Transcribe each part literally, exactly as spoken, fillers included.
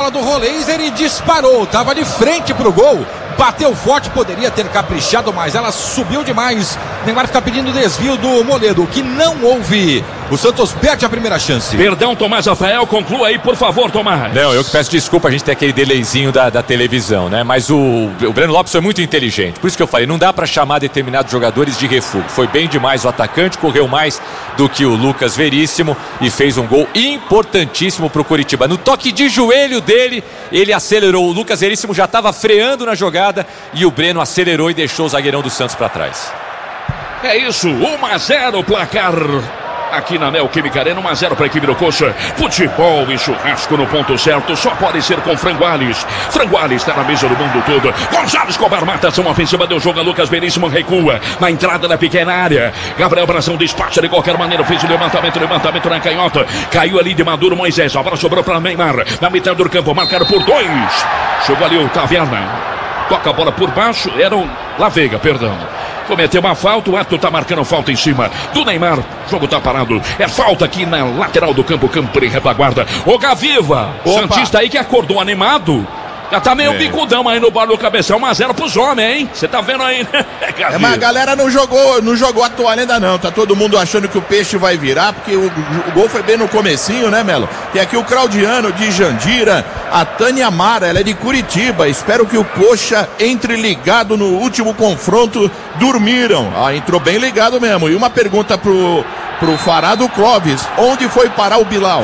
bola do Roleiser e disparou, tava de frente pro gol. Bateu forte, poderia ter caprichado, mas ela subiu demais. Neymar fica pedindo desvio do Moledo, que não houve. O Santos perde a primeira chance. Perdão, Tomás Rafael, conclua aí, por favor, Tomás. Não, eu que peço desculpa, a gente tem aquele delayzinho da, da televisão, né? Mas o, o Breno Lopes foi muito inteligente. Por isso que eu falei, não dá pra chamar determinados jogadores de refúgio. Foi bem demais o atacante, correu mais do que o Lucas Veríssimo e fez um gol importantíssimo pro Coritiba. No toque de joelho dele, ele acelerou. O Lucas Veríssimo já estava freando na jogada e o Breno acelerou e deixou o zagueirão do Santos para trás. É isso, um a zero o placar aqui na Neoquímica Arena, um a zero para a equipe do Coxa. Futebol e churrasco no ponto certo, só pode ser com Franguales. Franguales está na mesa do mundo todo. Gonçalo Escobar mata ação ofensiva, deu jogo a Lucas Veríssimo, recua na entrada da pequena área. Gabriel Bração despacha de qualquer maneira, fez o levantamento, levantamento na canhota. Caiu ali de Maduro Moisés, a bola sobrou para Neymar, na metade do campo, marcado por dois. Chegou ali o Taverna. Toca a bola por baixo, era o La Vega, perdão. Cometeu uma falta, o Ato tá marcando falta em cima do Neymar. O jogo tá parado. É falta aqui na lateral do campo, campo de retaguarda. O Gaviva, Opa. Santista aí que acordou animado. Já tá meio é. bicudão aí no bar do cabeção, um a zero pros homens, hein? Você tá vendo aí, né? É, mas a galera não jogou, não jogou a toalha ainda não. Tá todo mundo achando que o peixe vai virar, porque o, o gol foi bem no comecinho, né, Melo? Tem aqui o Claudiano de Jandira, a Tânia Mara, ela é de Curitiba. Espero que o Coxa entre ligado no último confronto. Dormiram. Ah, entrou bem ligado mesmo. E uma pergunta pro, pro Farado Clóvis: onde foi parar o Bilal?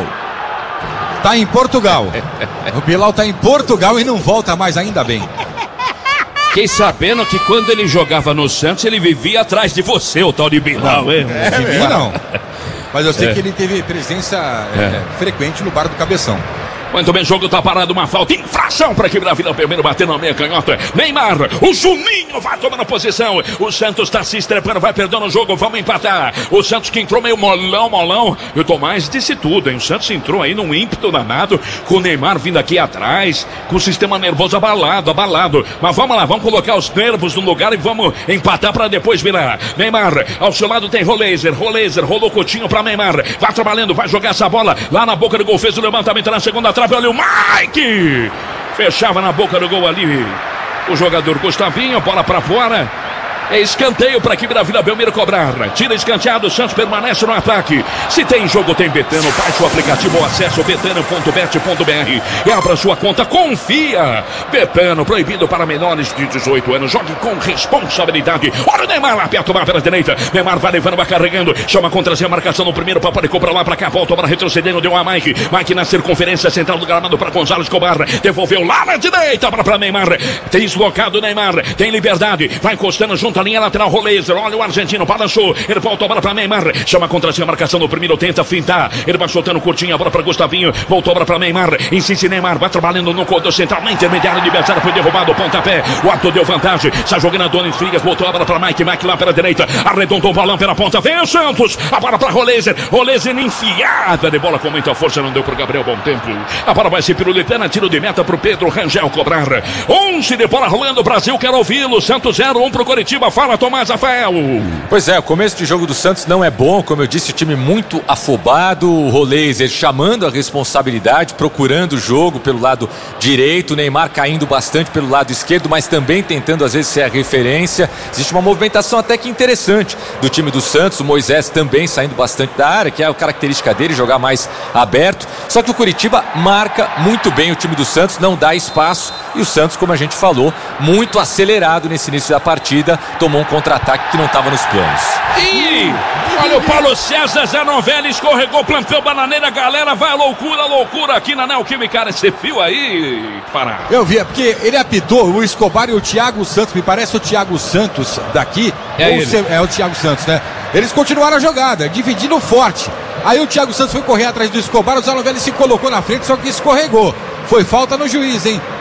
Tá em Portugal. O Bilal tá em Portugal e não volta mais, ainda bem. Fiquei sabendo que quando ele jogava no Santos, ele vivia atrás de você, o tal de Bilal. Não, hein? É, vivia não. Mas eu sei é. que ele teve presença é, é. frequente no bar do Cabeção. Muito bem, o jogo tá parado, uma falta, infração para a equipe da Vila Belmiro, batendo na meia canhota. Neymar, o Juninho vai tomando posição. O Santos tá se estrepando, vai perdendo o jogo, vamos empatar. O Santos que entrou meio molão, molão. E o Tomás disse tudo, hein? O Santos entrou aí num ímpeto danado, com o Neymar vindo aqui atrás, com o sistema nervoso abalado, abalado. Mas vamos lá, vamos colocar os nervos no lugar e vamos empatar para depois virar. Neymar, ao seu lado tem Roleiser, Roleiser, rolou Coutinho para Neymar. Vai trabalhando, vai jogar essa bola lá na boca do gol, fez o levantamento na segunda trave. Olha o Mike! Fechava na boca do gol ali o jogador Gustavinho, bola pra fora. É escanteio para a equipe da Vila Belmiro cobrar. Tira escanteado, o Santos permanece no ataque. Se tem jogo, tem Betano. Baixe o aplicativo ou acesse betano ponto bet ponto br e abra sua conta. Confia! Betano, proibido para menores de dezoito anos. Jogue com responsabilidade. Olha o Neymar, aperta o mar pela direita. Neymar vai levando, vai carregando. Chama contra a marcação no primeiro. Paparicou para lá, para cá. Volta para retrocedendo. Deu a Mike. Mike na circunferência central do gramado para Gonzalo Escobar. Devolveu lá na direita para Neymar. Tem deslocado o Neymar. Tem liberdade. Vai encostando junto. A linha lateral, Roleiser, olha o argentino, balançou, ele voltou a bola para Neymar, chama contra si a marcação no primeiro, tenta fintar, ele vai soltando curtinho a bola para Gustavinho, voltou a bola para Neymar, insiste Neymar, vai trabalhando no corredor central, na intermediária, adversário foi derrubado, pontapé, o Arthur deu vantagem, está jogando a Donis Frigas, voltou a bola para Mike, Mike lá pela direita, arredondou o balão pela ponta, vem o Santos, a bola para Roleiser, Roleiser enfiada de bola com muita força, não deu para Gabriel Bom Tempo, a bola vai ser pirulitana, tiro de meta para o Pedro Rangel cobrar, onze de bola rolando, Brasil quer ouvi-lo, Santos zero, um para o Coritiba. Fala, Tomás Rafael. Pois é, o começo de jogo do Santos não é bom, como eu disse, o time muito afobado, o Roleiser chamando a responsabilidade, procurando o jogo pelo lado direito, o Neymar caindo bastante pelo lado esquerdo, mas também tentando às vezes ser a referência. Existe uma movimentação até que interessante do time do Santos, o Moisés também saindo bastante da área, que é a característica dele, jogar mais aberto, só que o Coritiba marca muito bem o time do Santos, não dá espaço, e o Santos, como a gente falou, muito acelerado nesse início da partida, tomou um contra-ataque que não estava nos planos. Ih, olha o Paulo César, Zé Novelli escorregou, plantou bananeira, galera, vai loucura, loucura aqui na Neoquímica. Cara, você viu aí, Pará? Eu vi, é porque ele apitou o Escobar e o Thiago Santos, me parece o Thiago Santos daqui, é, ele. Se, é o Thiago Santos, né? Eles continuaram a jogada, dividindo forte. Aí o Thiago Santos foi correr atrás do Escobar, o Zé Novelli se colocou na frente, só que escorregou. Foi falta no juiz, hein?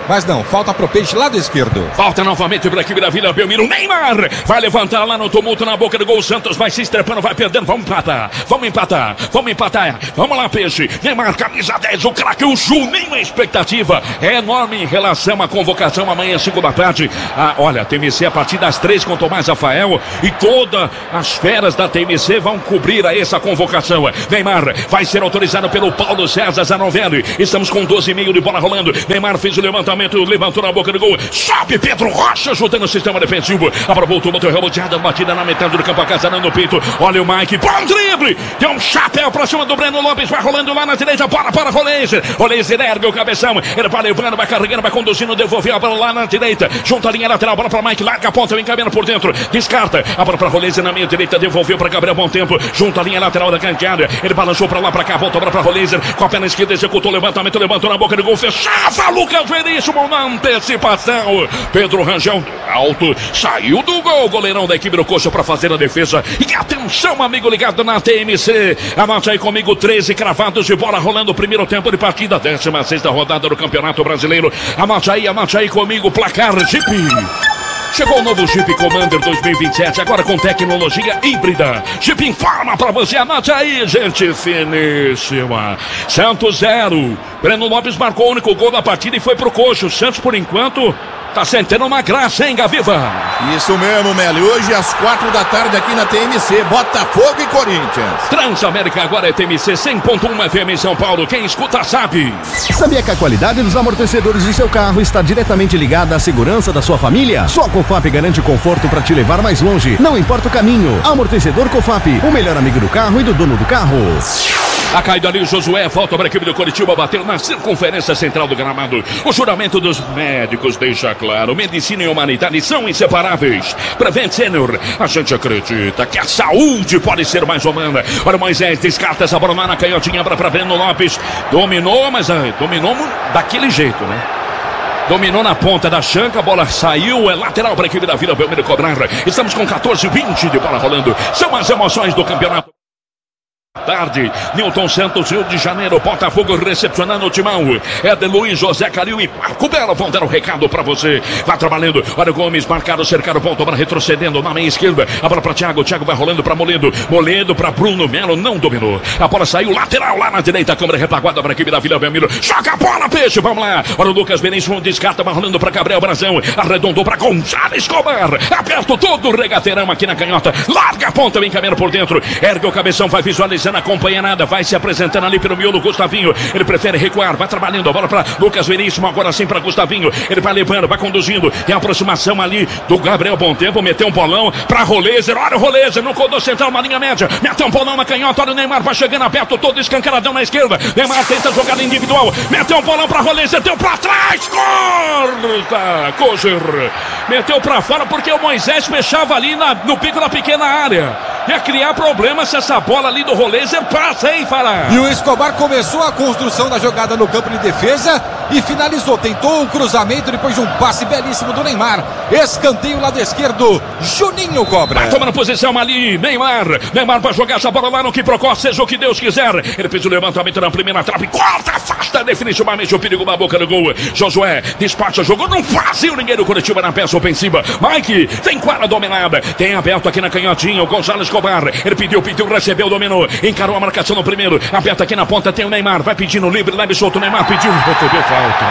mas não, falta pro Peixe, lado esquerdo. Falta novamente para a equipe da Vila Belmiro. Neymar vai levantar lá no tumulto na boca do gol. Santos vai se estrepando, vai perdendo. Vamos empatar, vamos empatar, vamos empatar. Vamos lá, Peixe. Neymar, camisa dez, o craque, o Juninho. A expectativa é enorme em relação à convocação amanhã, cinco da tarde. Ah, olha, T M C a partir das três com Tomás Rafael e todas as feras da T M C vão cobrir a essa convocação. Neymar vai ser autorizado pelo Paulo César Zanovelli. Estamos com doze e meio de bola rolando. Neymar fez o levantamento, levantou na boca do gol. Sobe Pedro Rocha, ajudando o sistema defensivo. Aprovou o tumulto, reboteada, batida na metade do campo, acasando no peito. Olha o Mike, bom drible. Deu um chapéu pra cima do Breno Lopes. Vai rolando lá na direita, bola para Roleiser. Roleiser ergue o cabeção. Ele vai levando, vai carregando, vai conduzindo, devolveu a bola lá na direita. Junta a linha lateral, bola para Mike, larga a ponta, vem caminhando por dentro. Descarta, a bola para Roleiser na meia direita, devolveu para Gabriel Bom Tempo. Junta a linha lateral da canteada. Ele balançou para lá, para cá, volta para Roleiser. Com a perna esquerda, executou o levantamento, levantou na boca do gol. Fechava Lucas Veríssimo na antecipação. Pedro Rangel alto, saiu do gol. Goleirão da equipe do Coxa para fazer a defesa. E atenção, amigo ligado na T M C. Anote aí comigo, treze cravados de bola rolando o primeiro tempo de partida, décima sexta rodada do Campeonato Brasileiro. Anote aí, anote aí comigo, placar Jeep. Chegou o novo Jeep Commander dois mil e vinte e sete, agora com tecnologia híbrida. Jeep informa pra você, anote aí, gente finíssima. Santos zero. Breno Lopes marcou o único gol da partida e foi pro Coxa. O Santos, por enquanto, tá sentindo uma graça, hein, Gaviva? Isso mesmo, Meli. Hoje às quatro da tarde aqui na T M C, Botafogo e Corinthians. Transamérica agora é T M C cem ponto um F M em São Paulo. Quem escuta sabe. Sabia que a qualidade dos amortecedores do seu carro está diretamente ligada à segurança da sua família? Só a Cofap garante conforto para te levar mais longe. Não importa o caminho. Amortecedor Cofap, o melhor amigo do carro e do dono do carro. A caída ali, o Josué, volta para a equipe do Coritiba, bateu na circunferência central do gramado. O juramento dos médicos deixa claro, medicina e humanidade são inseparáveis. Prevent Senior, a gente acredita que a saúde pode ser mais humana. Olha o Moisés, descarta essa bola lá na canhotinha, para para Breno Lopes. Dominou, mas ah, dominou daquele jeito, né? Dominou na ponta da chanca, a bola saiu, é lateral para a equipe da Vila Belmiro cobrar. Estamos com quatorze e vinte de bola rolando. São as emoções do campeonato. Tarde, Newton Santos, Rio de Janeiro, Botafogo recepcionando o timão. É de Luiz José Calil e Marco Belo vão dar o um recado pra você. Vai trabalhando, olha o Gomes, marcado, cercado, ponto, para retrocedendo na meia esquerda. A bola pra Thiago, Thiago vai rolando pra Moledo. Moledo pra Bruno Melo, não dominou. A bola saiu lateral lá na direita, a câmera retaguarda pra equipe da Vila Belmiro. Joga a bola, Peixe, vamos lá. Olha o Lucas Benício, descarta, vai rolando pra Gabriel Brazão. Arredondou pra Gonzalo Escobar. Aperto todo o regateirão aqui na canhota. Larga a ponta, vem caminhando por dentro. Ergue o cabeção, vai visualizando, acompanha nada, vai se apresentando ali pelo miolo, Gustavinho, ele prefere recuar, vai trabalhando, a bola para Lucas Veríssimo, agora sim para Gustavinho, ele vai levando, vai conduzindo, tem a aproximação ali do Gabriel Bom Tempo, meteu um bolão para Roleiser, olha o Roleiser, no corredor central, uma linha média, meteu um bolão na canhota, olha o Neymar, vai chegando aperto, todo escancaradão na esquerda, Neymar tenta jogada individual, meteu um bolão para Roleiser, deu para trás, corta, Coger, meteu para fora porque o Moisés fechava ali na, no pico da pequena área, ia criar problema se essa bola ali do Roleiser passa, hein, Fará? E o Escobar começou a construção da jogada no campo de defesa e finalizou, tentou um cruzamento depois de um passe belíssimo do Neymar, escanteio lado esquerdo, Juninho cobra. Vai tomando posição ali, Neymar, Neymar vai jogar essa bola lá no que procó, seja o que Deus quiser, ele fez o levantamento na primeira trave, corta, afasta definitivamente o perigo na boca do gol, Josué, despacha, jogou no vazio, ninguém do Curitiba na peça ofensiva, Mike, tem quadra dominada, tem aberto aqui na canhotinha, o Gonzalo Escobar, ele pediu, pediu, recebeu, dominou, encarou a marcação no primeiro, aperta aqui na ponta, tem o Neymar, vai pedindo livre, leve solto, o Neymar pediu, recebeu falta.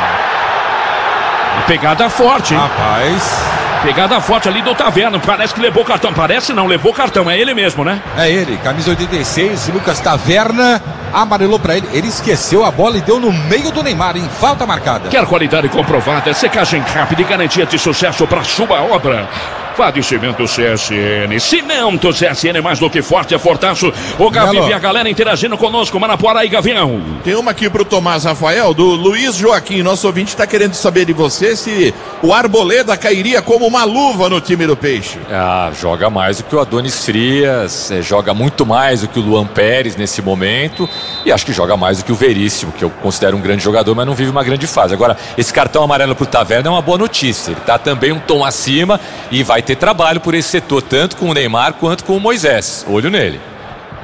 Uma pegada forte, hein? Rapaz, pegada forte ali do Taverna, parece que levou cartão, parece não, levou cartão, é ele mesmo, né? É ele, camisa oitenta e seis, Lucas Taverna, amarelou pra ele, ele esqueceu a bola e deu no meio do Neymar, em falta marcada. Quer qualidade comprovada, secagem rápida e garantia de sucesso para sua obra. Fade Cimento C S N. Cimento C S N, mais do que forte, é fortaço. O Gavi e a galera interagindo conosco. Manapuara e Gavião. Tem uma aqui pro Tomás Rafael, do Luiz Joaquim. Nosso ouvinte está querendo saber de você se o Arboleda cairia como uma luva no time do Peixe. Ah, joga mais do que o Adonis Frias, é, joga muito mais do que o Luan Pérez nesse momento. E acho que joga mais do que o Veríssimo, que eu considero um grande jogador, mas não vive uma grande fase. Agora, esse cartão amarelo pro Taverna é uma boa notícia. Ele tá também um tom acima e vai ter trabalho por esse setor, tanto com o Neymar quanto com o Moisés. Olho nele.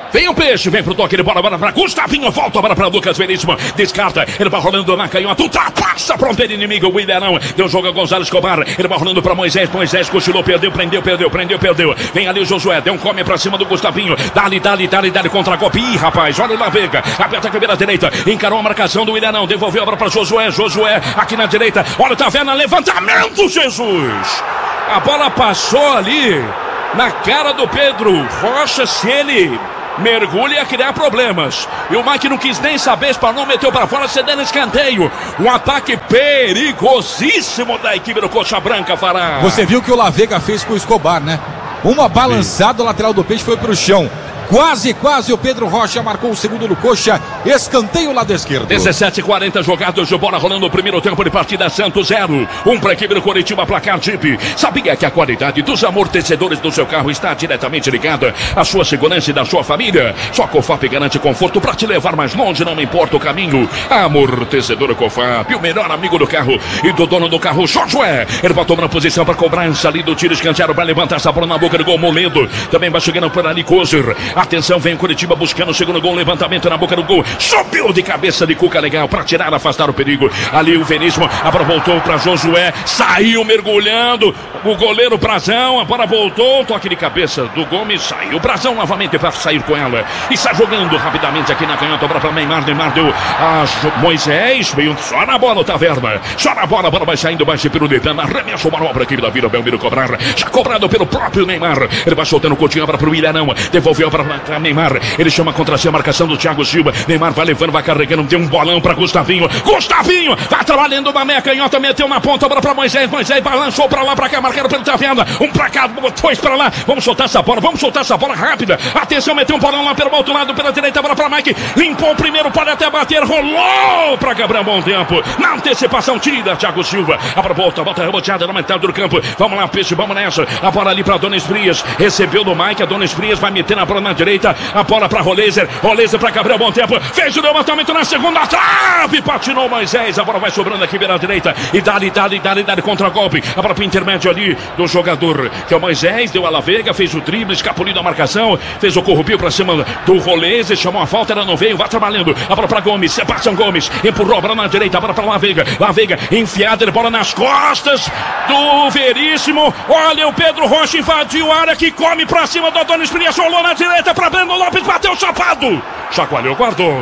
Vem o peixe, vem pro toque, ele bola, bola pra Gustavinho, volta a bola pra Lucas Veríssimo, descarta, ele vai rolando na canhota, ultrapassa a fronteira inimiga, o Ilharão, deu jogo a Gonzalo Escobar, ele vai rolando pra Moisés, Moisés cochilou, perdeu, prendeu, perdeu, prendeu, perdeu, vem ali o Josué, deu um come pra cima do Gustavinho, dali, dali, dali, dali, contra a golpe, ih, rapaz, olha o La Vega, aperta a cabeça direita, encarou a marcação do Ilharão, devolveu a bola pra Josué, Josué, aqui na direita, olha o Taverna, levantamento, Jesus! A bola passou ali, na cara do Pedro Rocha, se ele mergulha ia criar problemas. E o Mike não quis nem saber, espanou, meteu para fora, cedendo escanteio. Um ataque perigosíssimo da equipe do Coxa Branca, Fará. Você viu que o La Vega fez com o Escobar, né? Uma balançada, o lateral do Peixe foi pro chão. Quase, quase o Pedro Rocha marcou o segundo do Coxa. Escanteio lado esquerdo. dezessete e quarenta jogados de bola rolando o primeiro tempo de partida. Santos zero. Um para a equipe do Coritiba, placar Jeep. Sabia que a qualidade dos amortecedores do seu carro está diretamente ligada à sua segurança e da sua família? Só a Cofap garante conforto para te levar mais longe, não importa o caminho. Amortecedor Cofap, o melhor amigo do carro e do dono do carro, Josué. Ele vai tomando posição para cobrança ali do tiro escanteado para levantar essa bola na boca do gol. Moledo também vai chegando por ali, Kozer. Atenção, vem o Curitiba buscando o segundo gol, levantamento na boca do gol, subiu de cabeça de Cuca, legal, para tirar, afastar o perigo, ali o Veríssimo, a bola voltou para Josué, saiu mergulhando, o goleiro Brazão, a bola voltou, toque de cabeça do Gomes, saiu o Brazão novamente para sair com ela, e está jogando rapidamente aqui na canhota, a bola para Neymar, Neymar deu a Moisés, veio só na bola o Taverna, só na bola, a bola vai saindo, vai ser pelo Detana, arremessa uma obra aqui da Vila Belmiro cobrar, já cobrado pelo próprio Neymar, ele vai soltando o Coutinho para o Ilharão, devolveu para Neymar, ele chama contra si a marcação do Thiago Silva, Neymar vai levando, vai carregando, deu um bolão para Gustavinho, Gustavinho, vai trabalhando uma meia canhota, meteu na ponta, bola para Moisés, Moisés balançou para lá, para cá, marcado pelo Taverna, um para cá, dois para lá, vamos soltar essa bola, vamos soltar essa bola rápida, atenção, meteu um bolão lá pelo outro lado, pela direita, bola para Mike, limpou o primeiro, pode até bater, rolou para Gabriel, bom tempo, na antecipação, tira Thiago Silva, a bola volta, volta reboteada na metade do campo, vamos lá, Peixe, vamos nessa, a bola ali para Dona Esprias, recebeu do Mike, a Dona Esprias vai meter na bola na direita, a bola para Roleiser, Roleiser para Gabriel, bom tempo, fez o levantamento na segunda trave, patinou Moisés, a bola vai sobrando aqui pela direita, e dali, dali, dali, dali, contra-golpe, a bola para o intermédio ali do jogador, que é o Moisés, deu a La Vega, fez o drible, escapuliu da marcação, fez o corrupio para cima do Roleiser, chamou a falta, ela não veio, vai trabalhando, a bola para Gomes, Sebastião Gomes, empurrou a bola na direita, a bola para La Vega, La Vega, enfiada, ele bola nas costas do Veríssimo, olha o Pedro Rocha invadiu a área, que come para cima do Adonis Prias, rolou na direita para Breno Lopes, bateu chapado, chacoalhou, guardou,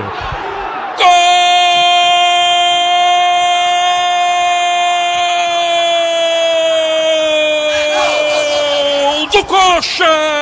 gol do Coxa,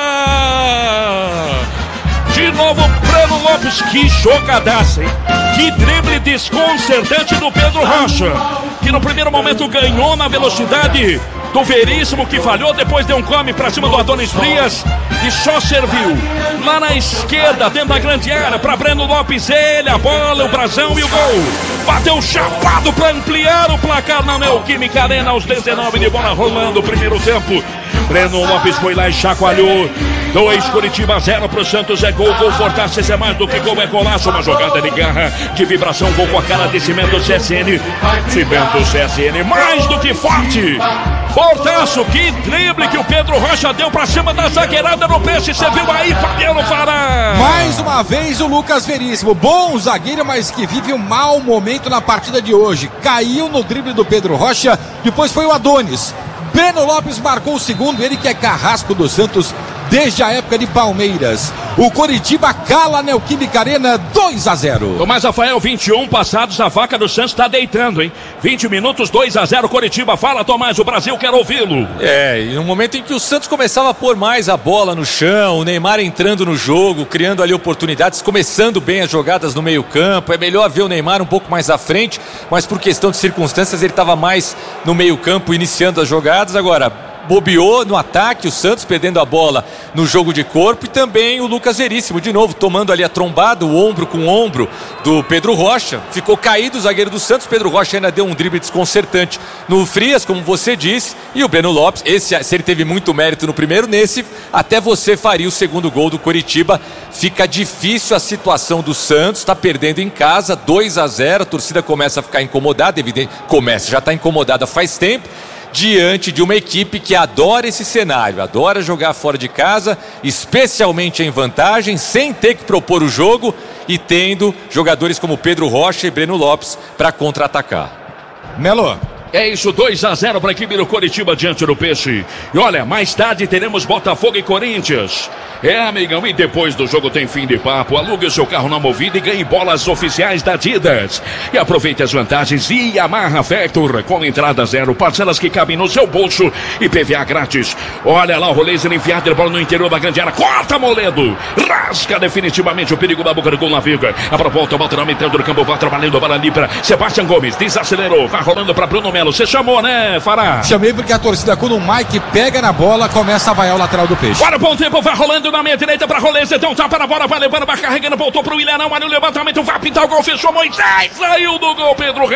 de novo Breno Lopes, que jogadaça, hein? Que drible desconcertante do Pedro Rocha, que no primeiro momento ganhou na velocidade do Veríssimo, que falhou, depois deu um come pra cima do Adonis Frias e só serviu lá na esquerda, dentro da grande área, para Breno Lopes, ele, a bola, o Brazão e o gol. Bateu chapado para ampliar o placar na Neoquímica Arena aos dezenove de bola rolando o primeiro tempo. Breno Lopes foi lá e chacoalhou. Dois, Curitiba, zero pro Santos, é gol, gol fortaço, esse é mais do que gol, é golaço, uma jogada de garra, de vibração, gol com a cara de Cimento C S N, Cimento C S N, mais do que forte, fortaço, que drible que o Pedro Rocha deu pra cima da zagueirada no Peixe, você viu aí, Fabiano Fará? Mais uma vez o Lucas Veríssimo, bom zagueiro, mas que vive um mau momento na partida de hoje, caiu no drible do Pedro Rocha, depois foi o Adonis. Breno Lopes marcou o segundo, ele que é carrasco do Santos desde a época de Palmeiras. O Coritiba cala a Neoquímica Arena dois a zero. Tomás Rafael, vinte e um passados, a vaca do Santos está deitando, hein? vinte minutos, dois a zero, Coritiba. Fala, Tomás, o Brasil quer ouvi-lo. É, e no momento em que o Santos começava a pôr mais a bola no chão, o Neymar entrando no jogo, criando ali oportunidades, começando bem as jogadas no meio campo, é melhor ver o Neymar um pouco mais à frente, mas por questão de circunstâncias ele estava mais no meio campo, iniciando as jogadas. Agora bobeou no ataque, o Santos perdendo a bola no jogo de corpo, e também o Lucas Veríssimo, de novo, tomando ali a trombada, o ombro com o ombro do Pedro Rocha, ficou caído o zagueiro do Santos, Pedro Rocha ainda deu um drible desconcertante no Frias, como você disse, e o Breno Lopes, esse, se ele teve muito mérito no primeiro, nesse, até você faria o segundo gol do Coritiba. Fica difícil a situação do Santos, está perdendo em casa, dois a zero, a torcida começa a ficar incomodada, evidente, começa, já está incomodada faz tempo. diante de uma equipe que adora esse cenário, adora jogar fora de casa, especialmente em vantagem, sem ter que propor o jogo e tendo jogadores como Pedro Rocha e Breno Lopes para contra-atacar. Melo. É isso, dois a zero para a equipe do Coritiba diante do Peixe. E olha, mais tarde teremos Botafogo e Corinthians. É, amigão, e depois do jogo tem fim de papo. Alugue o seu carro na Movida e ganhe bolas oficiais da Adidas. E aproveite as vantagens Yamaha Factor, com entrada zero, parcelas que cabem no seu bolso e P V A grátis. Olha lá o Roleiser enfiado de bola no interior da grande área. Corta, Moledo! Rasga definitivamente o perigo da boca do gol na viga. A volta, volta na metade do campo, vai trabalhando a bola ali para Sebastião Gomes. Desacelerou, vai rolando para Bruno Melo. Você chamou, né, Fará? Chamei porque a torcida, quando o Mike pega na bola, começa a vaiar o lateral do Peixe. Olha o bom tempo, vai rolando na meia direita para Roleiser. Então tapa na bola, vai levando, vai carregando, voltou pro Ilharão. Olha o levantamento, vai pintar o gol, fechou Moisés. Saiu do gol, Pedro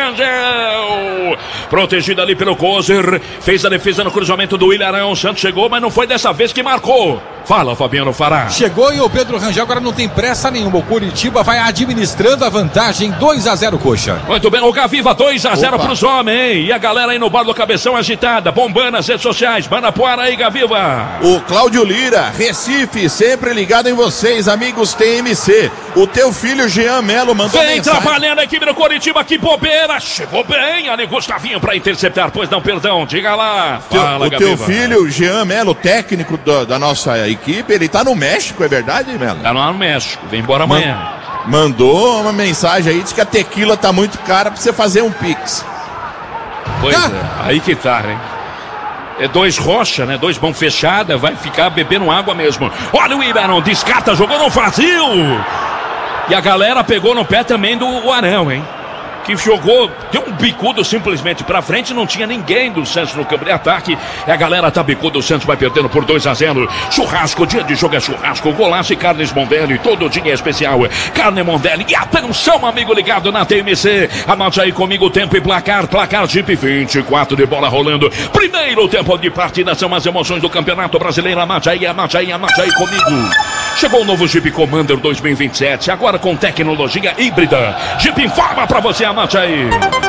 Rangel. Protegido ali pelo Kozer. Fez a defesa no cruzamento do Ilharão. Santos chegou, mas não foi dessa vez que marcou. Fala, Fabiano Fará. Chegou e o Pedro Rangel agora não tem pressa nenhuma. O Curitiba vai administrando a vantagem. dois a zero, Coxa. Muito bem, o Gaviva dois a zero pros homens, hein? E a galera aí no bar do Cabeção agitada, bombando nas redes sociais. Manapuara aí, Gaviva. O Cláudio Lira, Recife, sempre ligado em vocês, amigos T M C. O teu filho Jean Melo mandou Vem mensagem. trabalhando a equipe do Coritiba, que bobeira. Chegou bem ali, Gustavinho, pra interceptar. Pois não, perdão, diga lá. Fala, O Gaviva. teu filho Jean Melo, técnico da, da nossa equipe, ele tá no México, é verdade, Melo? Tá lá no México, vem embora amanhã. Mandou uma mensagem aí, diz que a tequila tá muito cara pra você fazer um pix. Pois Ah. é, aí que tá, hein? É dois rocha, né? Dois mão fechada, vai ficar bebendo água mesmo. Olha o Ibarão, descarta, jogou no vazio. E a galera pegou no pé também do Arão, hein? Que jogou, deu um bicudo simplesmente pra frente, não tinha ninguém do Santos no campo de ataque. E a galera tá bicudo, o Santos vai perdendo por dois a zero. Churrasco, dia de jogo é churrasco, golaço e carnes Mondelli, todo dia é especial. Carne Mondelli, e atenção, amigo ligado na T M C. Anote aí comigo o tempo e placar, placar Jeep vinte e quatro de bola rolando. Primeiro tempo de partida, são as emoções do Campeonato Brasileiro. Anote aí, anote aí, anote aí comigo. Chegou o novo Jeep Commander dois mil e vinte e sete, agora com tecnologia híbrida. Jeep informa pra você, anote aí.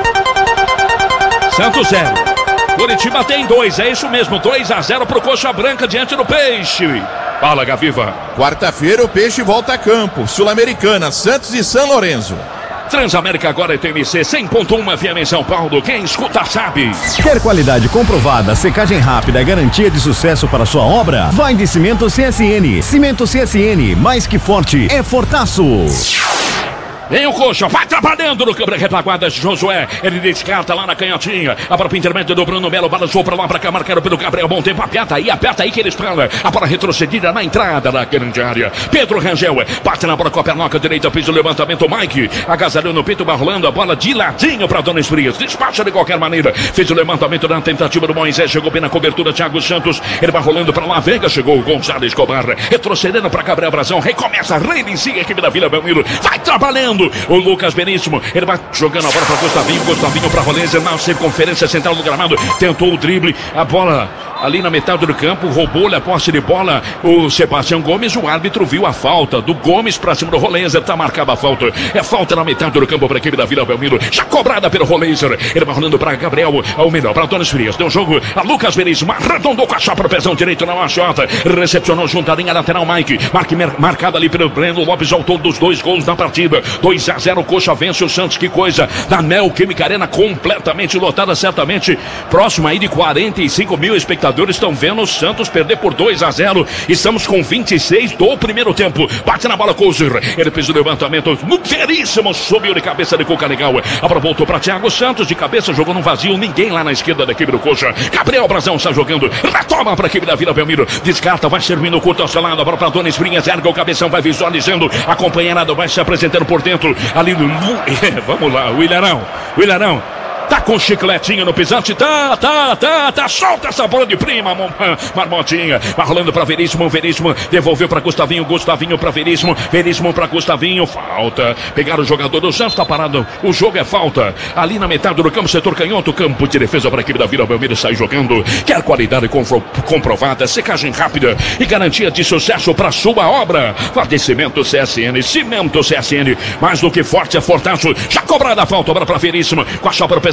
Santos zero. Curitiba tem dois, é isso mesmo, dois a zero pro Coxa Branca diante do Peixe. Fala, Gaviva. Quarta-feira o Peixe volta a campo. Sul-Americana, Santos e São Lourenço. Transamérica agora é T M C cem ponto um F M em São Paulo. Quem escuta sabe. Quer qualidade comprovada, secagem rápida e garantia de sucesso para sua obra? Vai de Cimento C S N. Cimento C S N, mais que forte, é fortaço. Vem o Coxa, vai trabalhando no câmera retaguarda de Josué. Ele descarta lá na canhotinha. A própria intermédio do Bruno Melo, balançou pra lá, pra cá, marcado pelo Gabriel. Bom tempo, aperta aí, aperta aí que ele espera. A bola retrocedida na entrada da grande área. Pedro Rangel, bate na bola com a pernoca direita, fez o levantamento. Mike, agasalhou no peito, vai rolando a bola de ladinho pra Dona Esfrias. Despacha de qualquer maneira. Fez o levantamento na tentativa do Moisés, chegou bem na cobertura, Thiago Santos. Ele vai rolando pra lá, Veiga, chegou o Gonçalo Escobar. Retrocedendo pra Gabriel Brazão, recomeça, reinicia a equipe da Vila Belmiro. Vai trabalhando. O Lucas Beníssimo, ele vai jogando a bola para Gustavinho, Gustavinho para Roleiser na circunferência central do gramado, tentou o drible, a bola ali na metade do campo, roubou-lhe a posse de bola o Sebastião Gomes, o árbitro viu a falta do Gomes para cima do Roleiser, tá marcada a falta, é falta na metade do campo para a equipe da Vila Belmiro, já cobrada pelo Roleiser, ele vai rolando para Gabriel, ao melhor, para Donis Frias, deu um jogo a Lucas Beníssimo, arredondou com a chapa, pezão direito na machota, recepcionou junto à linha lateral Mike, Marque, marcado ali pelo Breno Lopes, autor dos dois gols na partida, dois a zero, Coxa vence o Santos, que coisa, na Neoquímica Arena completamente lotada, certamente próximo aí de quarenta e cinco mil espectadores estão vendo o Santos perder por dois a zero, estamos com vinte e seis do primeiro tempo, bate na bola Kozer, ele fez o levantamento, veríssimo, subiu de cabeça de Cuca legal, a bola voltou para Thiago Santos, de cabeça, jogou no vazio, ninguém lá na esquerda da equipe do Coxa, Gabriel Brazão está jogando, retoma para a equipe da Vila Belmiro, descarta, vai servindo o curto oscilado, a bola para Dona Esprinhas, erga o cabeção, vai visualizando, acompanhado, vai se apresentando por dentro, ali no... É, vamos lá, o Ilharão, o Ilharão tá com chicletinho no pisante, tá, tá, tá, tá, solta essa bola de prima, Marmotinha, vai rolando pra Veríssimo, Veríssimo, devolveu pra Gustavinho, Gustavinho pra Veríssimo, Veríssimo pra Gustavinho, falta, pegaram o jogador do Santos, tá parado, o jogo é falta, ali na metade do campo, setor canhoto, campo de defesa para a equipe da Vila Belmiro, sai jogando, quer qualidade comprovada, secagem rápida e garantia de sucesso pra sua obra, Cimento C S N, Cimento C S N, mais do que forte é fortaço, já cobrada a falta, agora pra Veríssimo, com a chapa no pesão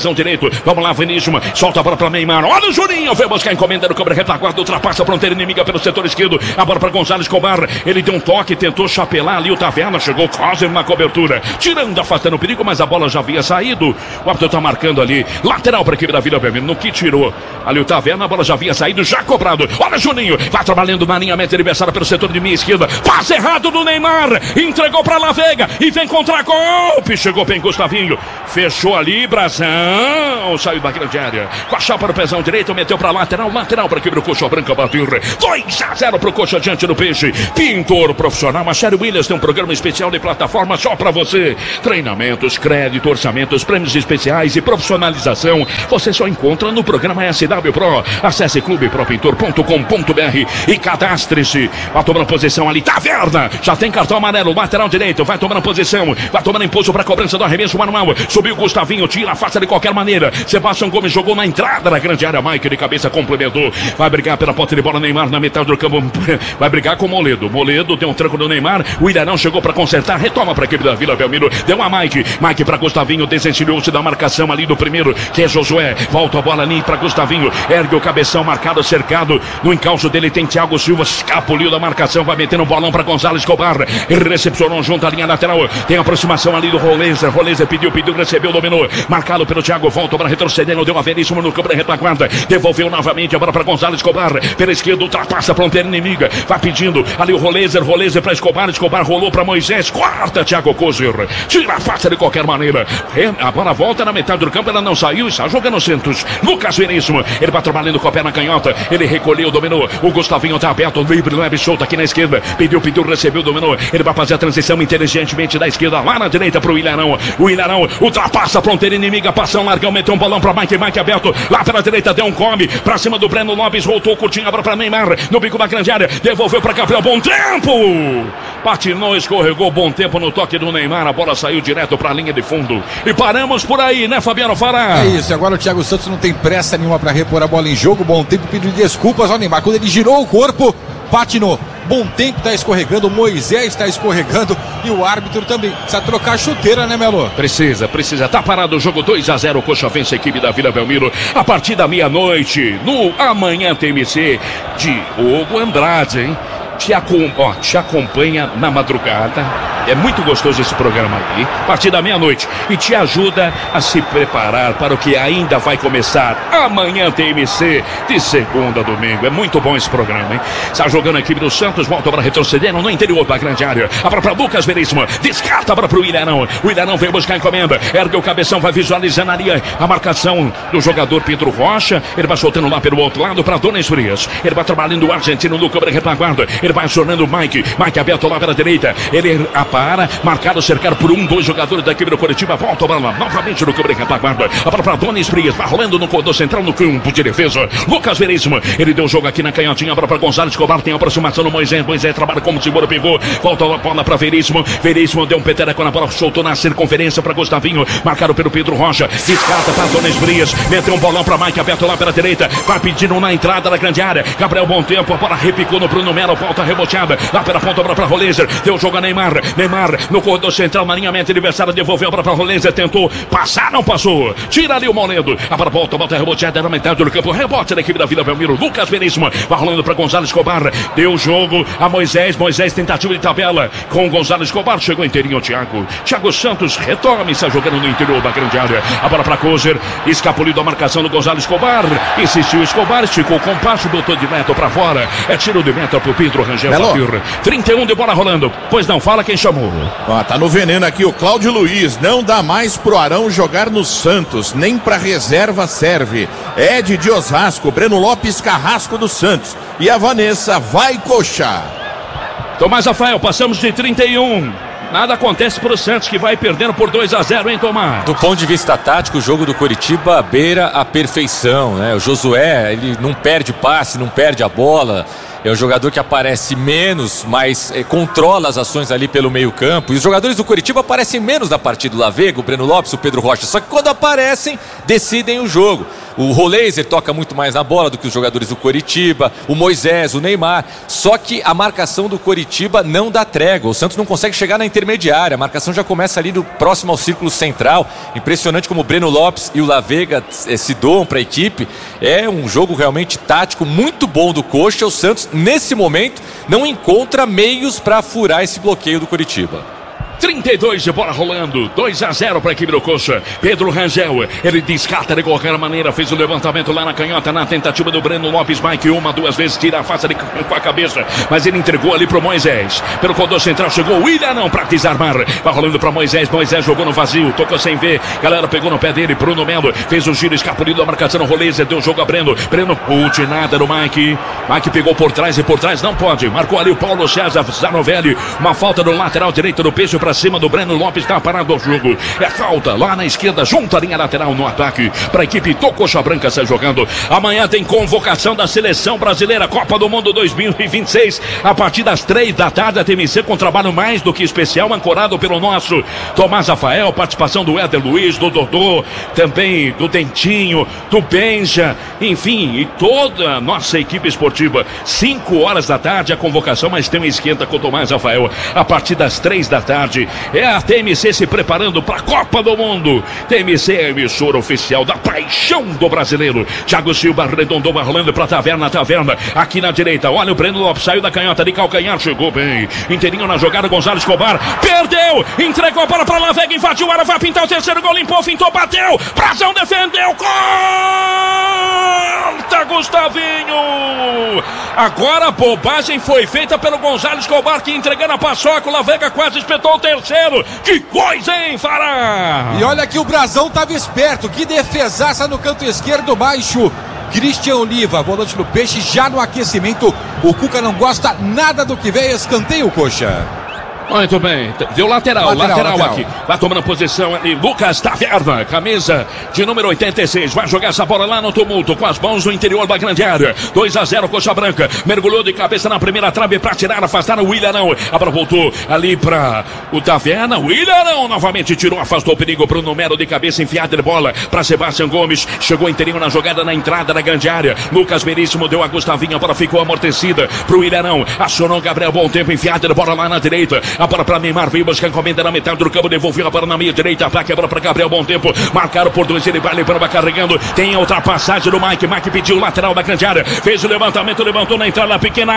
pezão direito. Vamos lá, Veríssimo. Solta a bola para Neymar. Olha o Juninho. Vai buscar encomenda no cobra retaguarda. Ultrapassa a fronteira inimiga pelo setor esquerdo. A bola para Gonzalo Escobar. Ele deu um toque, tentou chapelar ali o Taverna. Chegou quase na cobertura. Tirando, afastando o perigo, mas a bola já havia saído. O árbitro está marcando ali. Lateral para a equipe da Vila Belmiro. No que tirou ali o Taverna, a bola já havia saído, já cobrado. Olha o Juninho. Vai trabalhando na linha meta adversária pelo setor de minha esquerda. Passe errado do Neymar. Entregou para La Vega. E vem contra golpe. Chegou bem Gustavinho. Fechou ali, Brasão. Saiu da grande área. Com a chapa no pezão direito, meteu para lateral. Lateral para a equipe do Coxa Branca bater. dois a zero para o Coxa diante do Peixe. Pintor profissional. Marcelo Williams tem um programa especial de plataforma só para você. Treinamentos, crédito, orçamentos, prêmios especiais e profissionalização. Você só encontra no programa S W Pro. Acesse clube pro pintor ponto com ponto b r e cadastre-se. Vai tomando posição ali. Taverna. Já tem cartão amarelo. Lateral direito. Vai tomando posição. Vai tomando impulso para a cobrança do arremesso manual. Subiu o Gustavinho. Tira, faça de qualquer maneira. Sebastião Gomes jogou na entrada da grande área. Mike de cabeça complementou. Vai brigar pela posse de bola. Neymar na metade do campo. Vai brigar com o Moledo. Moledo deu um tranco no Neymar. O Ilharão chegou para consertar. Retoma para a equipe da Vila Belmiro. Deu a Mike. Mike para Gustavinho. Desencilhou-se da marcação ali do primeiro, que é Josué. Volta a bola ali para Gustavinho. Ergue o cabeção marcado, cercado. No encalço dele tem Thiago Silva. Escapuliu da marcação. Vai metendo um bolão para Gonzalo Escobar. Recepcionou junto à linha lateral. Tem aproximação ali do Rolezer. Rolezer pediu, pediu, recebeu, dominou. Marcado pelo Thiago. Volta para retrocedendo. Deu a Veríssimo no campo da retaguarda. Devolveu novamente a bola para Gonzalo Escobar. Pela esquerda, ultrapassa a fronteira inimiga. Vai pedindo ali o Rolezer. Rolezer para Escobar. Escobar rolou para Moisés. Quarta, Thiago Kozer. Tira a face de qualquer maneira. A bola volta na metade do campo. Ela não saiu. Está jogando o Santos. Lucas Veríssimo. Ele vai trabalhando com a perna canhota. Ele recolheu, dominou. O Gustavinho está aberto. Livre, leve, solto aqui na esquerda. Pediu, pediu, recebeu, dominou. Ele vai fazer a transição inteligentemente da esquerda lá na direita para o Ilharão. O Ilharão ultrapassa a fronteira inimiga. Passa um largão. Meteu um balão para Mike. Mike aberto. Lá pela direita deu um come. Para cima do Breno Lopes. Voltou curtinho agora para Neymar. No bico da grande área. Devolveu para Gabriel. Bom tempo. Patinou, escorregou. Bom tempo no toque do Neymar. A bola saiu direto para a linha de fundo. E paramos por aí, né, Fabiano Fará? É isso. Agora o Thiago Santos não tem pressa nenhuma para repor a bola em jogo. Bom tempo, pediu desculpas ao Neymar. Quando ele girou o corpo, patinou. Bom tempo, está escorregando, o Moisés está escorregando e o árbitro também. Precisa trocar a chuteira, né, Melo? Precisa, precisa. Tá parado o jogo dois a zero. Coxa vence a equipe da Vila Belmiro. A partir da meia-noite, no Amanhã T M C, Diogo Andrade, hein? Te, acom ó, te acompanha na madrugada. É muito gostoso esse programa aí, a partir da meia-noite, e te ajuda a se preparar para o que ainda vai começar amanhã T M C, de segunda a domingo. É muito bom esse programa, hein? Está jogando a equipe do Santos, volta para retroceder no interior da grande área. A para Lucas Veríssimo, descarta para o Ilharão. O Ilharão veio buscar a encomenda, ergue o cabeção, vai visualizando ali a marcação do jogador Pedro Rocha. Ele vai soltando lá pelo outro lado para Dona Frias. Ele vai trabalhando o argentino no câmara retaguarda. Ele vai acionando o Mike. Mike aberto lá pela direita. Ele apara, marcado, cercado por um, dois jogadores da equipe do Curitiba. Volta a bola novamente no câmara retaguarda. A bola para Dona Frias. Vai rolando no corredor central no campo de defesa. Lucas Veríssimo. Ele deu jogo aqui na canhotinha. A bola para Gonzalo Escobar. Tem aproximação no Moisés. Moisés trabalha como segura, pegou. Volta a bola para Veríssimo. Veríssimo deu um petereco na bola. Soltou na circunferência para Gustavinho. Marcado pelo Pedro Rocha. Descarta para Dona Frias. Meteu um bolão para Mike aberto lá pela direita. Vai pedindo na entrada da grande área. Gabriel Bom Tempo. A bola repicou no Bruno Melo. Volta reboteada. Lá pela ponta para Rolezer. Deu jogo a Neymar. Neymar no corredor central. Na linha mente adversária. Devolveu para Rolezer. Tentou passar. Não passou. Tira ali o Moledo. A bola volta. Volta reboteada na metade do campo. Rebote da equipe da Vila Belmiro. Lucas Veríssimo. Vai rolando para Gonzalo Escobar. Deu jogo a Moisés. Moisés tentativa de tabela com Gonzalo Escobar. Chegou inteirinho o Thiago. Thiago Santos retoma. Está jogando no interior da grande área. A bola para Kozer. Escapuliu da marcação do Gonzalo Escobar. Insistiu Escobar. Esticou o compasso. Botou de meta para fora. É tiro de meta pro Pedro Rangel. trinta e um de bola rolando. Pois não, fala quem chamou. Ó, tá no veneno aqui o Cláudio Luiz. Não dá mais pro Arão jogar no Santos. Nem pra reserva serve. Ed de Osasco. Breno Lopes Carrasco do Santos. E a Vanessa vai coxar. Tomás Rafael, passamos de trinta e um. Nada acontece pro Santos, que vai perdendo por dois a zero, hein, Tomás? Do ponto de vista tático, o jogo do Coritiba beira a perfeição, né? O Josué, ele não perde passe, não perde a bola. É um jogador que aparece menos, mas é, controla as ações ali pelo meio campo. E os jogadores do Coritiba aparecem menos na partida. O La Vega, o Breno Lopes, o Pedro Rocha. Só que quando aparecem, decidem o jogo. O Roleiser toca muito mais na bola do que os jogadores do Coritiba, o Moisés, o Neymar. Só que a marcação do Coritiba não dá trégua. O Santos não consegue chegar na intermediária. A marcação já começa ali do próximo ao círculo central. Impressionante como o Breno Lopes e o La Vega eh, se doam para a equipe. É um jogo realmente tático muito bom do Coxa. O Santos, nesse momento, não encontra meios para furar esse bloqueio do Coritiba. trinta e dois de bola rolando, dois a zero para a equipe do Coxa. Pedro Rangel, ele descarta de qualquer maneira, fez o levantamento lá na canhota, na tentativa do Breno Lopes. Mike uma, duas vezes, tira a face de, com a cabeça, mas ele entregou ali pro Moisés. Pelo corredor central chegou o William não para desarmar, vai rolando para Moisés. Moisés jogou no vazio, tocou sem ver, galera pegou no pé dele. Bruno Melo fez o giro, escapulido da marcação. Roleiser deu o jogo a Breno. Breno, ult nada no Mike. Mike pegou por trás e por trás não pode. Marcou ali o Paulo César Zanovelli, uma falta do lateral direito do Peixe para cima do Breno Lopes, está parado o jogo. É falta lá na esquerda, junto à linha lateral no ataque, para a equipe do Coxa Branca sair jogando. Amanhã tem convocação da Seleção Brasileira, Copa do Mundo dois mil e vinte e seis, a partir das três da tarde, a T M C com trabalho mais do que especial, ancorado pelo nosso Tomás Rafael, participação do Éder Luiz, do Dodô, também do Dentinho, do Benja, enfim, e toda a nossa equipe esportiva. cinco horas da tarde a convocação, mas tem um esquenta com o Tomás Rafael, a partir das três da tarde. É a T M C se preparando para a Copa do Mundo. T M C é a emissora oficial da paixão do brasileiro. Thiago Silva arredondou, rolando para a Taverna, Taverna, aqui na direita. Olha o Breno Lopes, saiu da canhota de calcanhar, chegou bem. Inteirinho na jogada, Gonzalo Escobar, perdeu, entregou a bola para La Vega, invadiu a área, vai pintar o terceiro gol, limpou, fintou, bateu, Brazão defendeu, corta Gustavinho. Agora a bobagem foi feita pelo Gonzalo Escobar, que entregando a paçoca, o La Vega quase espetou o terceiro. Que coisa, hein, Fará? E olha que o Brazão estava esperto, que defesaça no canto esquerdo baixo. Cristian Oliva, volante do Peixe, já no aquecimento. O Cuca não gosta nada do que vê, escanteio o Coxa. Muito bem, deu lateral, lateral, lateral, lateral aqui. Vai tomando posição ali, Lucas Taverna, camisa de número oitenta e seis. Vai jogar essa bola lá no tumulto, com as mãos no interior da grande área. dois a zero, Coxa Branca. Mergulhou de cabeça na primeira trave para tirar, afastar o William não. Agora voltou ali para o Taverna. William não, novamente tirou, afastou o perigo para o número de cabeça, enfiada de bola para Sebastião Gomes. Chegou inteirinho na jogada na entrada da grande área. Lucas Veríssimo deu a Gustavinha, a bola ficou amortecida para o William não. Acionou Gabriel Bom Tempo, enfiada de bola lá na direita. A bola para Neymar, veio buscar encomenda na metade do campo, devolveu a bola na meia direita, ataque, a bola para Gabriel Bom Tempo, marcaram por dois, ele vai levando, vai carregando, tem a ultrapassagem do Mike, Mike pediu o lateral da grande área, fez o levantamento, levantou na entrada da pequena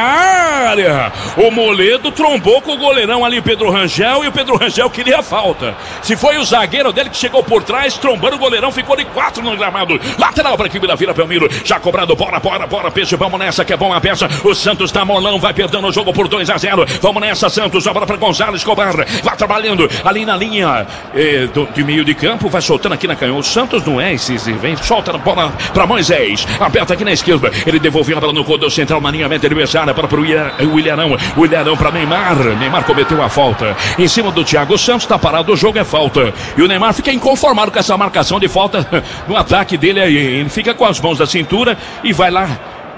área, o Moledo trombou com o goleirão ali, Pedro Rangel, e o Pedro Rangel queria a falta. Se foi o zagueiro dele que chegou por trás, trombando o goleirão, ficou de quatro no gramado, lateral para a equipe da Vila Belmiro, já cobrado, bora, bora, bora, Peixe, vamos nessa, que é bom a peça, o Santos tá molão, vai perdendo o jogo por dois a zero, vamos nessa, Santos, a bola para Gonzalo Escobar, vai trabalhando ali na linha eh, do, de meio de campo, vai soltando aqui na canhota. O Santos não é esse, vem, solta a bola para Moisés, aperta aqui na esquerda, ele devolveu a bola no corredor central, na linha meta adversária para o William, William para Neymar, Neymar cometeu a falta em cima do Thiago Santos, está parado, o jogo é falta, e o Neymar fica inconformado com essa marcação de falta no ataque dele aí, ele fica com as mãos da cintura e vai lá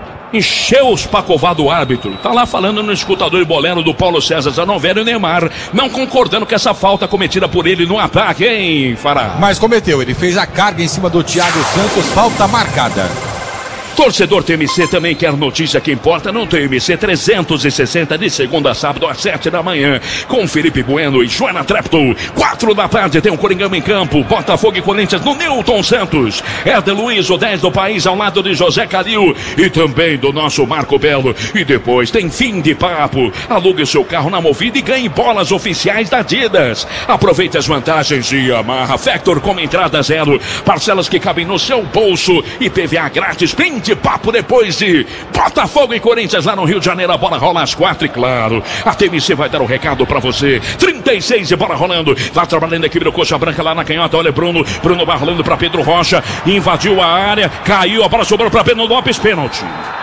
encheu os pacová do árbitro. Tá lá falando no escutador e bolero do Paulo César Zanovelli, e Neymar não concordando com essa falta cometida por ele no ataque, hein, Fará? Mas cometeu, ele fez a carga em cima do Thiago Santos, falta marcada. Torcedor T M C também quer notícia que importa no T M C trezentos e sessenta, de segunda a sábado às sete da manhã, com Felipe Bueno e Joana Trepton. Quatro da tarde tem o Coringão em campo, Botafogo e Corinthians no Newton Santos. Éder Luiz, o dez do país, ao lado de José Calil e também do nosso Marco Belo. E depois tem fim de papo. Alugue seu carro na Movida e ganhe bolas oficiais da Adidas. Aproveite as vantagens de Yamaha Factor com entrada zero, parcelas que cabem no seu bolso e P V A grátis. Fim de papo depois de Botafogo e Corinthians lá no Rio de Janeiro. A bola rola às quatro e claro, a T M C vai dar o recado pra você. trinta e seis de bola rolando, vai trabalhando a equipe do Coxa Branca lá na canhota. Olha Bruno, Bruno vai rolando pra Pedro Rocha, invadiu a área, caiu, a bola sobrou pra Breno Lopes, pênalti.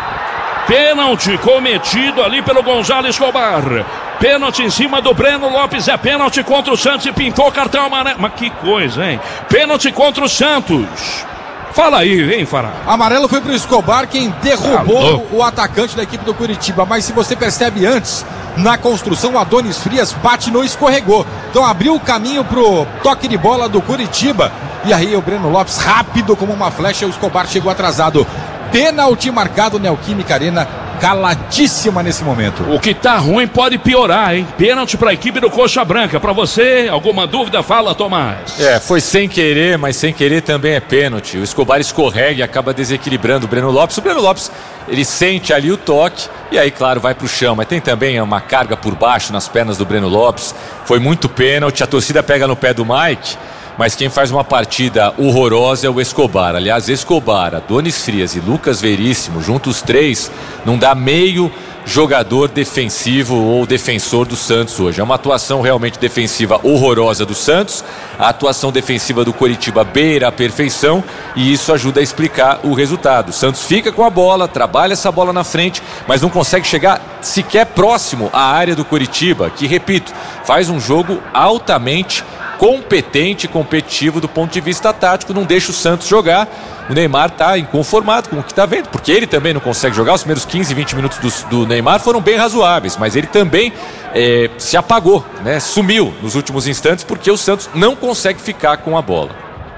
Pênalti cometido ali pelo Gonzalo Escobar. Pênalti em cima do Breno Lopes, é pênalti contra o Santos e pintou cartão amarelo. Mas que coisa, hein? Pênalti contra o Santos. Fala aí, vem, Fará. Amarelo foi pro Escobar, quem derrubou ah, o atacante da equipe do Curitiba. Mas se você percebe antes, na construção, o Adonis Frias bate no escorregou. Então abriu o caminho pro toque de bola do Curitiba. E aí o Breno Lopes, rápido como uma flecha, o Escobar chegou atrasado. Pênalti marcado, Neoquímica Arena caladíssima nesse momento. O que tá ruim pode piorar, hein? Pênalti para a equipe do Coxa Branca. Para você, alguma dúvida? Fala, Tomás. É, foi sem querer, mas sem querer também é pênalti. O Escobar escorrega e acaba desequilibrando o Breno Lopes. O Breno Lopes, ele sente ali o toque e aí, claro, vai pro chão. Mas tem também uma carga por baixo nas pernas do Breno Lopes. Foi muito pênalti. A torcida pega no pé do Mike. Mas quem faz uma partida horrorosa é o Escobar. Aliás, Escobar, Adonis Frias e Lucas Veríssimo, juntos os três, não dá meio jogador defensivo ou defensor do Santos hoje. É uma atuação realmente defensiva horrorosa do Santos. A atuação defensiva do Coritiba beira a perfeição e isso ajuda a explicar o resultado. O Santos fica com a bola, trabalha essa bola na frente, mas não consegue chegar sequer próximo à área do Coritiba, que, repito, faz um jogo altamente competente e competitivo do ponto de vista tático, não deixa o Santos jogar. O Neymar está inconformado com o que está vendo, porque ele também não consegue jogar. Os primeiros quinze, vinte minutos do, do Neymar foram bem razoáveis, mas ele também é, se apagou, né? Sumiu nos últimos instantes, porque o Santos não consegue ficar com a bola.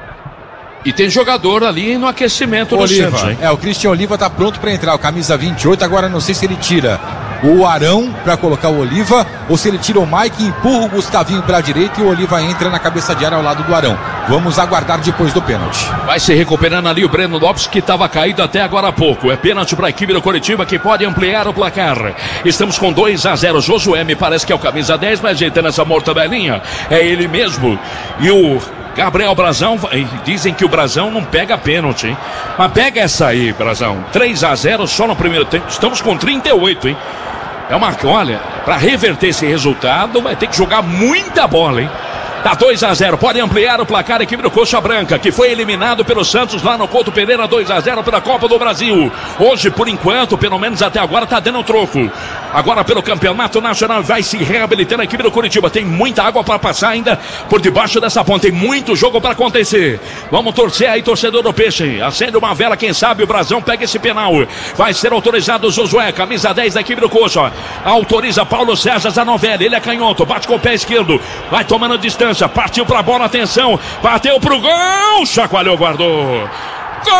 E tem jogador ali no aquecimento do Santos, hein? É, o Christian Oliva está pronto para entrar, o camisa vinte e oito. Agora não sei se ele tira o Arão para colocar o Oliva ou se ele tira o Mike, empurra o Gustavinho para a direita e o Oliva entra na cabeça de área ao lado do Arão. Vamos aguardar depois do pênalti. Vai se recuperando ali o Breno Lopes, que estava caído até agora há pouco. É pênalti para a equipe do Coritiba, que pode ampliar o placar. Estamos com dois a zero. Josué me parece que é o camisa dez, mas ajeitando essa mortadelinha, é ele mesmo. E o Gabriel Brazão, dizem que o Brazão não pega pênalti, hein? Mas pega essa aí, Brazão. três a zero só no primeiro tempo. Estamos com trinta e oito, hein? É uma, olha, para reverter esse resultado vai ter que jogar muita bola, hein? Tá dois a zero, pode ampliar o placar a equipe do Coxa Branca, que foi eliminado pelo Santos lá no Couto Pereira, dois a zero pela Copa do Brasil. Hoje, por enquanto, pelo menos até agora, tá dando troco. Agora pelo Campeonato Nacional vai se reabilitando a equipe do Coritiba. Tem muita água para passar ainda por debaixo dessa ponte. Tem muito jogo para acontecer. Vamos torcer aí, torcedor do Peixe. Acende uma vela, quem sabe o Brazão pega esse penal. Vai ser autorizado o Josué, camisa dez da equipe do Coxa. Autoriza Paulo César Zanovelli, ele é canhoto, bate com o pé esquerdo. Vai tomando distância. Partiu pra bola, atenção, bateu pro gol, chacoalhou, guardou. Gol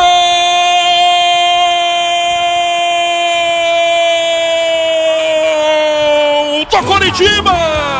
do Coritiba!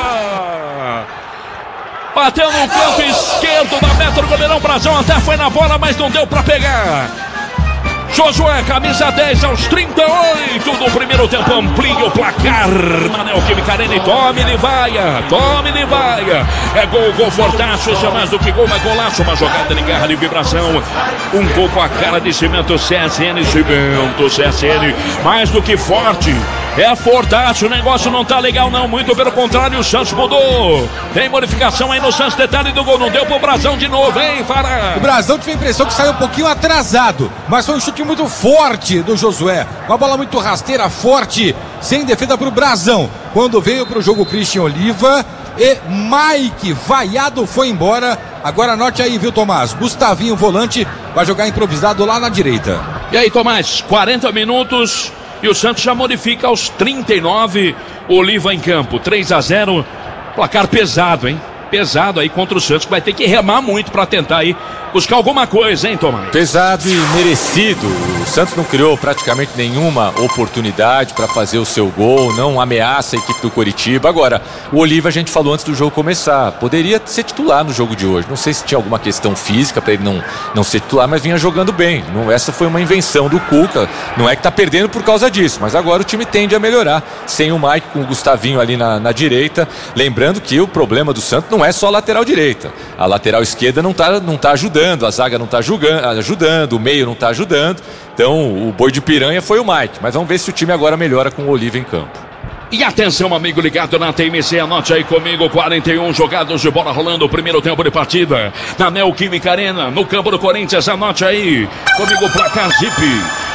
Bateu no canto esquerdo da meta do goleirão Brazão, até foi na bola, mas não deu pra pegar. Josué, camisa dez aos trinta e oito do primeiro tempo, amplia o placar. Manel Química Arena e tome Livaia, tome Livaia. É gol, gol fortaço, isso é mais do que gol, mas golaço. Uma jogada de garra de vibração. Um gol com a cara de cimento C S N, cimento C S N, mais do que forte. É fortaço, o negócio não tá legal não, muito pelo contrário, o Santos mudou. Tem modificação aí no Santos, detalhe do gol, não deu pro Brazão de novo, hein, Fará? O Brazão tive a impressão que saiu um pouquinho atrasado, mas foi um chute muito forte do Josué, uma bola muito rasteira, forte, sem defesa pro Brazão. Quando veio pro jogo Christian Oliva e Mike, vaiado, foi embora. Agora anote aí, viu, Tomás? Gustavinho, volante, vai jogar improvisado lá na direita. E aí, Tomás, quarenta minutos e o Santos já modifica aos trinta e nove. Oliva em campo, três a zero. Placar pesado, hein? Pesado aí contra o Santos, que vai ter que remar muito para tentar aí buscar alguma coisa, hein, Tomás? Pesado e merecido. O Santos não criou praticamente nenhuma oportunidade para fazer o seu gol, não ameaça a equipe do Coritiba. Agora, o Oliva, a gente falou antes do jogo começar, poderia ser titular no jogo de hoje. Não sei se tinha alguma questão física para ele não, não ser titular, mas vinha jogando bem. Não, essa foi uma invenção do Cuca. Não é que tá perdendo por causa disso, mas agora o time tende a melhorar. Sem o Mike, com o Gustavinho ali na, na direita. Lembrando que o problema do Santos não é só a lateral direita. A lateral esquerda não tá, não tá ajudando. A zaga não está ajudando, o meio não está ajudando. Então o boi de piranha foi o Mike. Mas vamos ver se o time agora melhora com o Oliva em campo. E atenção, amigo ligado na T M C, anote aí comigo, quarenta e um jogadas de bola rolando, o primeiro tempo de partida na Neoquímica Arena, no campo do Corinthians, anote aí comigo, placar Zip.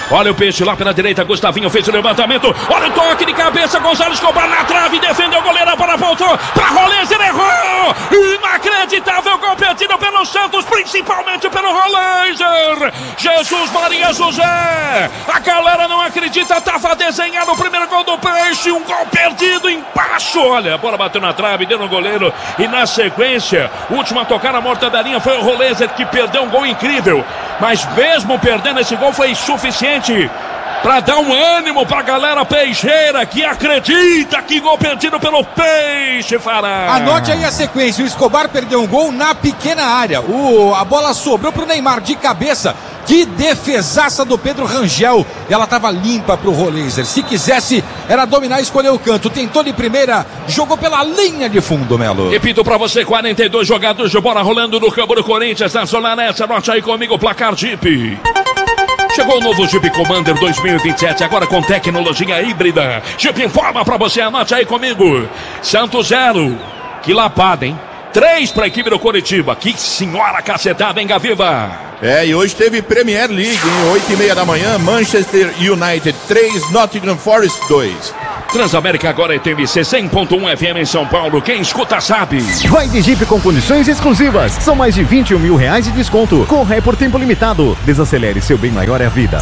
Olha o Peixe lá pela direita, Gustavinho fez o levantamento. Olha o toque de cabeça, Gonzalo Escobar na trave, defendeu o goleiro, para voltou para Roleiser, errou! Inacreditável gol perdido pelo Santos, principalmente pelo Roleiser. Jesus Maria José, a galera não acredita, tava desenhado o primeiro gol do Peixe, um gol perdido embaixo. Olha, a bola bateu na trave, deu no goleiro e na sequência, última a tocar na mortadarinha foi o Roleiser, que perdeu um gol incrível, mas mesmo perdendo esse gol foi suficiente para dar um ânimo para a galera peixeira que acredita que gol perdido pelo Peixe fará. Anote aí a sequência, o Escobar perdeu um gol na pequena área, o, a bola sobrou pro Neymar de cabeça. Que defesaça do Pedro Rangel. Ela estava limpa pro Roleiser. Se quisesse, era dominar e escolher o canto. Tentou de primeira, jogou pela linha de fundo, Melo. Repito pra você, quarenta e dois jogadores de bola rolando no campo do Corinthians. Na zona nessa, anote aí comigo o placar Jeep. Chegou o novo Jeep Commander dois mil e vinte e sete, agora com tecnologia híbrida. Jeep informa pra você, anote aí comigo. Santos zero. Que lapada, hein? Três para a equipe do Coritiba. Que senhora cacetada, hein, Gaviva? É, e hoje teve Premier League, em oito e meia da manhã, Manchester United três, Nottingham Forest dois. Transamérica agora é T M C cem ponto um F M em São Paulo. Quem escuta sabe. Vai de Jeep com condições exclusivas. São mais de vinte e um mil reais de desconto. Corre por tempo limitado. Desacelere, seu bem maior é a vida.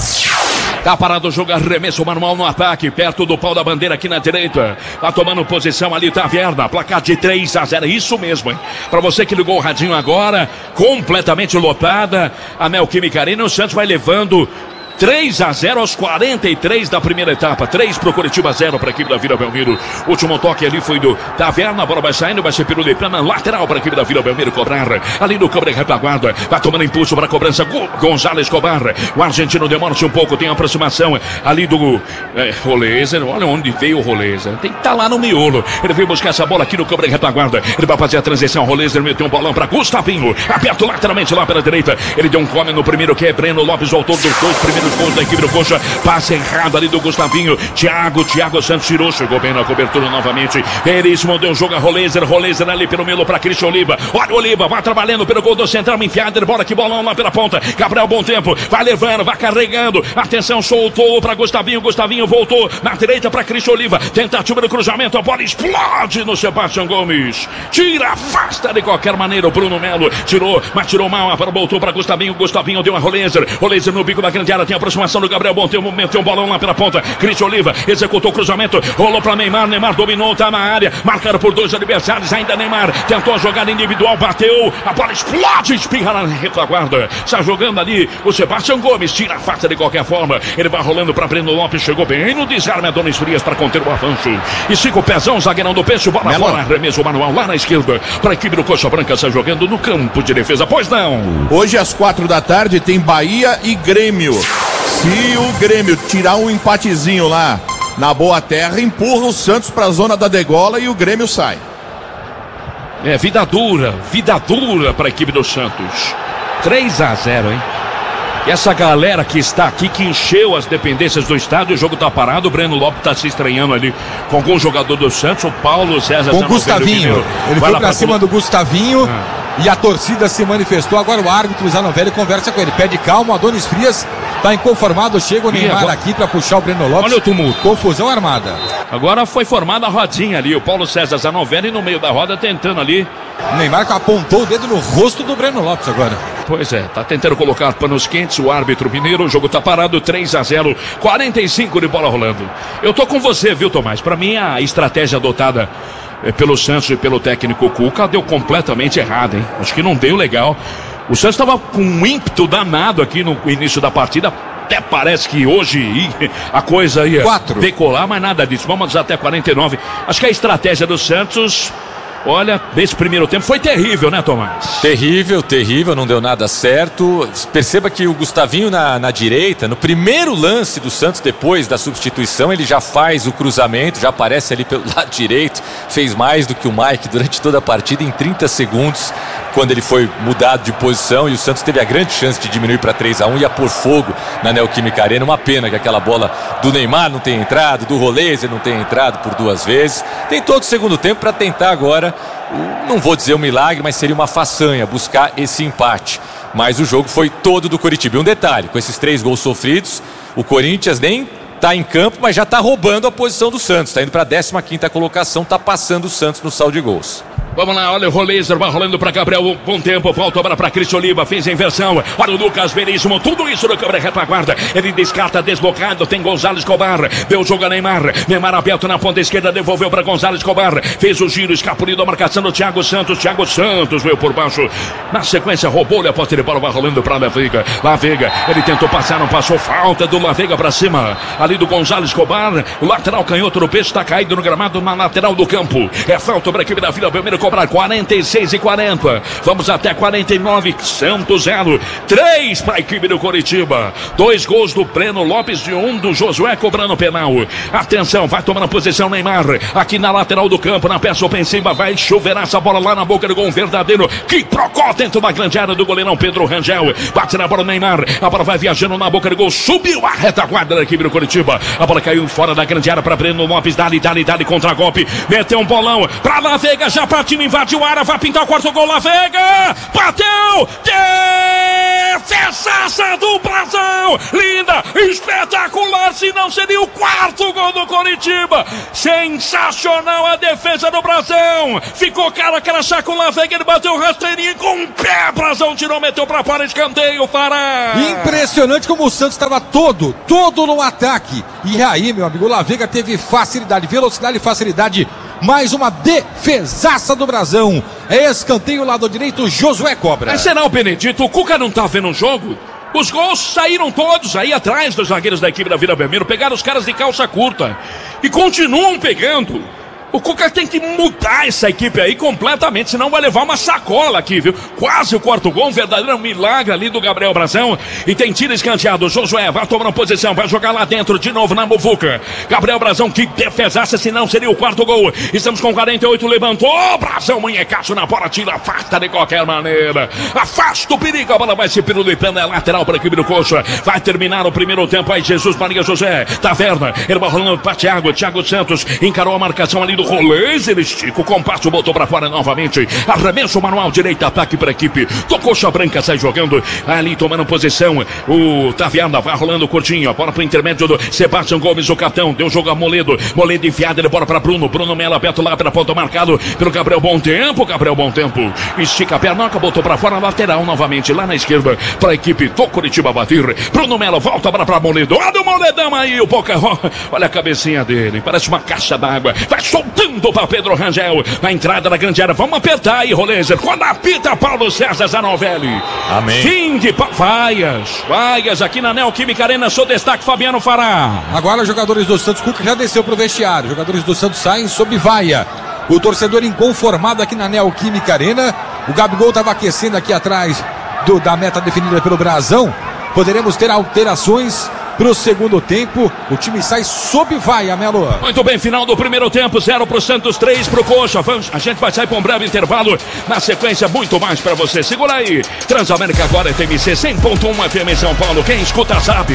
Tá parado o jogo, arremesso manual no ataque, perto do pau da bandeira aqui na direita. Tá tomando posição ali, Taverna, placar de três a zero, isso mesmo, hein? Pra você que ligou o radinho agora, completamente lotada, a Neoquímica Arena, o Santos vai levando três a zero aos quarenta e três da primeira etapa. três pro Coritiba, zero para a equipe da Vila Belmiro. Último toque ali foi do Taverna. A bola vai saindo, vai ser Pirulipana. Lateral para a equipe da Vila Belmiro cobrar. Ali no câmera de retaguarda. Vai tomando impulso para a cobrança. Gonzalo Escobar. O argentino demora-se um pouco. Tem aproximação ali do é, Roleiser. Olha onde veio o Roleiser. Tem que estar tá lá no miolo. Ele veio buscar essa bola aqui no câmera de retaguarda. Ele vai fazer a transição. Roleiser meteu um bolão para Gustavinho. Aberto lateralmente lá pela direita. Ele deu um come no primeiro, que é Breno Lopes, o autor dos dois primeiros gols da equipe do Coxa. Passe errado ali do Gustavinho. Thiago, Thiago Santos tirou, chegou bem na cobertura novamente. Veríssimo, deu um jogo a Roleiser. Roleiser ali pelo meio para Cristian Oliva. Olha o Oliva, vai trabalhando pelo gol do central, enfiado, bola que bolão lá pela ponta. Gabriel, bom tempo, vai levando, vai carregando. Atenção, soltou para Gustavinho. Gustavinho voltou na direita para Cristian Oliva. Tentativa do cruzamento, a bola explode no Sebastião Gomes. Tira, afasta de qualquer maneira o Bruno Melo. Tirou, mas tirou mal, voltou para Gustavinho. Gustavinho deu a Roleiser. Roleiser no bico da grande área, tem aproximação do Gabriel Bom, tem um momento, tem um bolão lá pela ponta. Cristian Oliva executou o cruzamento, rolou para Neymar, Neymar dominou, tá na área, marcado por dois adversários, ainda Neymar tentou a jogada individual, bateu, a bola explode, espirra na retaguarda, está jogando ali o Sebastião Gomes, tira a faca de qualquer forma, ele vai rolando para Breno Lopes, chegou bem no desarme, Adonis Frias para conter o avanço, e cinco pezão, zagueirão do Peixe, bola Melo. Fora, arremesso manual lá na esquerda, para a equipe do Coxa Branca, está jogando no campo de defesa, pois não. Hoje às quatro da tarde tem Bahia e Grêmio. Se o Grêmio tirar um empatezinho lá na Boa Terra, empurra o Santos para a zona da degola e o Grêmio sai. É, vida dura, vida dura para a equipe do Santos. três a zero, hein? E essa galera que está aqui, que encheu as dependências do estádio, o jogo tá parado, o Breno Lopes tá se estranhando ali com algum jogador do Santos, o Paulo César. Com o Gustavinho, ele foi pra cima do Gustavinho. Ah. E a torcida se manifestou. Agora o árbitro Zanovelli conversa com ele, pede calma. O Adonis Frias tá inconformado. Chega o Neymar agora aqui para puxar o Breno Lopes. Olha o tumulto. Confusão armada. Agora foi formada a rodinha ali. O Paulo César Zanovelli no meio da roda tentando ali. O Neymar apontou o dedo no rosto do Breno Lopes agora. Pois é, tá tentando colocar panos quentes o árbitro mineiro. O jogo tá parado, três a zero, quarenta e cinco de bola rolando. Eu tô com você, viu, Tomás? Para mim a estratégia adotada pelo Santos e pelo técnico Cuca deu completamente errado, hein? Acho que não deu legal. O Santos estava com um ímpeto danado aqui no início da partida. Até parece que hoje a coisa ia Quatro. decolar, mas nada disso. Vamos até quarenta e nove. Acho que a estratégia do Santos, olha, nesse primeiro tempo foi terrível, né, Tomás? Terrível, terrível, não deu nada certo. Perceba que o Gustavinho na, na direita, no primeiro lance do Santos, depois da substituição, ele já faz o cruzamento, já aparece ali pelo lado direito, fez mais do que o Mike durante toda a partida em trinta segundos, quando ele foi mudado de posição, e o Santos teve a grande chance de diminuir para três a um e ia pôr fogo na Neoquímica Arena. Uma pena que aquela bola do Neymar não tenha entrado, do Roleiser não tenha entrado por duas vezes. Tem todo o segundo tempo para tentar agora, não vou dizer um milagre, mas seria uma façanha buscar esse empate. Mas o jogo foi todo do Coritiba. E um detalhe, com esses três gols sofridos, O Corinthians nem tá em campo, mas já tá roubando a posição do Santos. Tá indo pra décima quinta colocação, tá passando o Santos no saldo de gols. Vamos lá, olha o Roleiser, vai rolando pra Gabriel, bom tempo, volta agora pra Cristo Oliva, fez a inversão, olha o Lucas Veríssimo, tudo isso no câmera retaguarda, ele descarta, desbocado, tem Gonzalo Escobar, deu o jogo a Neymar, Neymar aberto na ponta esquerda, devolveu pra Gonzalo Escobar, fez o giro, escapulido a marcação do Thiago Santos, Thiago Santos veio por baixo, na sequência roubou-lhe a posse de bola, vai rolando pra La Vega, La Vega, ele tentou passar, não passou, falta do La Vega pra cima, ali do Gonzalo Escobar, o lateral canhoto do peixe está caído no gramado, na lateral do campo, é falta para a equipe da Vila Belmiro, cobrar quarenta e seis e quarenta. Vamos até quarenta e nove. Santos zero. três para a equipe do Coritiba. Dois gols do Breno Lopes e um do Josué cobrando penal. Atenção, vai tomando posição Neymar. Aqui na lateral do campo, na peça ofensiva, vai chover essa bola lá na boca do gol verdadeiro. Que procó dentro da grande área do goleirão Pedro Rangel. Bate na bola Neymar. A bola vai viajando na boca do gol. Subiu a retaguarda da equipe do Coritiba. A bola caiu fora da grande área para Breno Lopes. Dali, dali, dali contra golpe. Meteu um bolão para La Vega. Já partiu, invadiu a área. Vai pintar o quarto gol. La Vega. Bateu. Defesaça do Brasão. Linda. Espetacular. Se não seria o quarto gol do Coritiba. Sensacional a defesa do Brasão. Ficou cara aquela chá com o La Vega. Ele bateu o rasteirinho com o pé. Brasão tirou, meteu pra fora. Escanteio. Fará. Impressionante como o Santos estava todo, todo no ataque. E aí, meu amigo, o La Vega teve facilidade, velocidade e facilidade. Mais uma defesaça do Brasão. É escanteio, lado direito, Josué cobra. Mas será o Benedito? O Cuca não tá vendo o jogo? Os gols saíram todos aí atrás dos zagueiros da equipe da Vila Belmiro. Pegaram os caras de calça curta. E continuam pegando. O Cuca tem que mudar essa equipe aí completamente, senão vai levar uma sacola aqui, viu? Quase o quarto gol, um verdadeiro milagre ali do Gabriel Brasão. E tem tiro escanteado, Josué vai tomando posição, vai jogar lá dentro de novo na Muvuca. Gabriel Brasão, que defesaça, senão seria o quarto gol. Estamos com quarenta e oito, levantou, Brasão, munhecaço na bola, tira, afasta de qualquer maneira. Afasta o perigo, a bola vai se pirulipando, é lateral para a equipe do Coxa. Vai terminar o primeiro tempo aí, Jesus Maria José, Taverna, ele vai rolando para Thiago, Thiago Santos, encarou a marcação ali do Rolês, ele estica o compasso, botou pra fora novamente, arremesso manual, direito, ataque pra equipe do Coxa Branca, sai jogando, ali tomando posição, o Taviana vai rolando curtinho, a bola pro intermédio do Sebastião Gomes, o Catão, deu jogo a Moledo, Moledo enfiado, ele bora pra Bruno, Bruno Melo aberto lá pela ponta, marcado pelo Gabriel Bom Tempo, Gabriel Bom Tempo, estica a pernoca, botou pra fora, lateral novamente, lá na esquerda, pra equipe do Coritiba bater, Bruno Melo volta pra, pra Moledo, olha o Moledão aí, o Poca, olha a cabecinha dele, parece uma caixa d'água, vai soltando para Pedro Rangel, na entrada da grande área, vamos apertar aí, Rolenzer, quando apita Paulo César Zanovelli. Amém. Fim de pa... vaias, vaias aqui na Neoquímica Arena, seu destaque, Fabiano Fará. Agora os jogadores do Santos, Cuca já desceu pro vestiário, os jogadores do Santos saem sob vaia. O torcedor inconformado aqui na Neoquímica Arena, o Gabigol estava aquecendo aqui atrás do, da meta definida pelo Brasão. Poderemos ter alterações pro segundo tempo, o time sai sob vaia, Melo. Muito bem, final do primeiro tempo, zero pro Santos, três pro Coxa. Vamos, a gente vai sair para um breve intervalo. Na sequência, muito mais para você. Segura aí. Transamérica agora é T M C cem ponto um F M em São Paulo. Quem escuta sabe.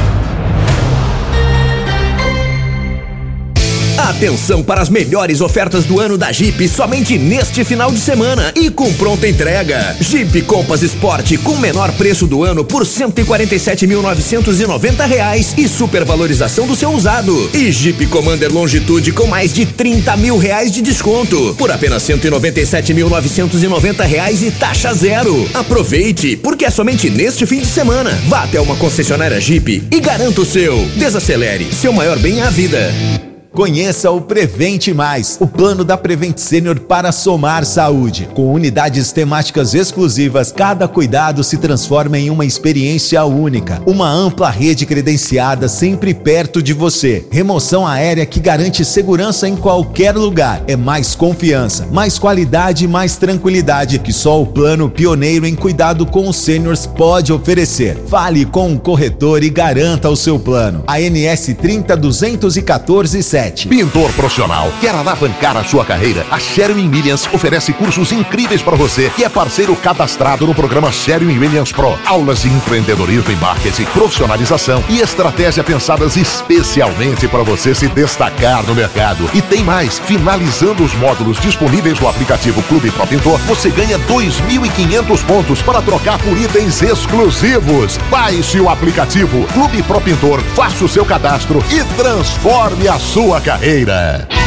Atenção para as melhores ofertas do ano da Jeep somente neste final de semana e com pronta entrega. Jeep Compass Sport com menor preço do ano por cento e quarenta e sete mil novecentos e noventa reais e supervalorização do seu usado. E Jeep Commander Longitude com mais de trinta mil reais de desconto por apenas cento e noventa e sete mil novecentos e noventa reais e taxa zero. Aproveite, porque é somente neste fim de semana. Vá até uma concessionária Jeep e garanta o seu. Desacelere, seu maior bem é a vida. Conheça o Prevente Mais, o plano da Prevent Senior para somar saúde. Com unidades temáticas exclusivas, cada cuidado se transforma em uma experiência única. Uma ampla rede credenciada sempre perto de você. Remoção aérea que garante segurança em qualquer lugar. É mais confiança, mais qualidade e mais tranquilidade que só o plano pioneiro em cuidado com os sêniors pode oferecer. Fale com um corretor e garanta o seu plano. A N S trinta duzentos e quatorze sete. sete. Pintor profissional, quer alavancar a sua carreira? A Sherwin Williams oferece cursos incríveis para você que é parceiro cadastrado no programa Sherwin Williams Pro. Aulas de empreendedorismo e marketing, profissionalização e estratégia pensadas especialmente para você se destacar no mercado. E tem mais, finalizando os módulos disponíveis no aplicativo Clube Pro Pintor, você ganha dois mil e quinhentos pontos para trocar por itens exclusivos. Baixe o aplicativo Clube Pro Pintor, faça o seu cadastro e transforme a sua carreira.